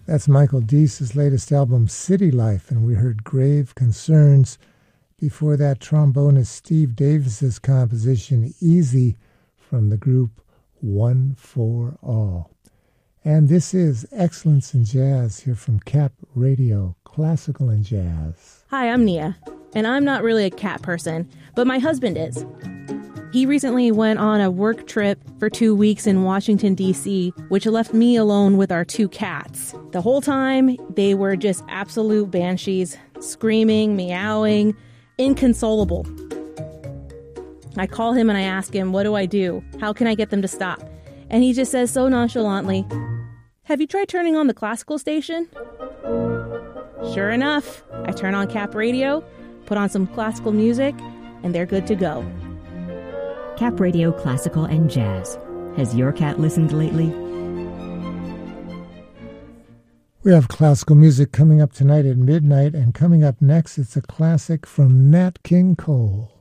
That's Michael Dease's latest album, City Life, and we heard Grave Concerns. Before that, trombonist Steve Davis's composition, Easy, from the group One for All. And this is Excellence in Jazz here from Cap Radio, classical and jazz. Hi, I'm Nia, and I'm not really a cat person, but my husband is. He recently went on a work trip for 2 weeks in Washington, D.C., which left me alone with our 2 cats. The whole time, they were just absolute banshees, screaming, meowing, inconsolable. I call him and I ask him, what do I do? How can I get them to stop? And he just says so nonchalantly, have you tried turning on the classical station? Sure enough, I turn on Cap Radio, put on some classical music, and they're good to go. Cap Radio Classical and Jazz. Has your cat listened lately? We have classical music coming up tonight at midnight, and coming up next, it's a classic from Nat King Cole.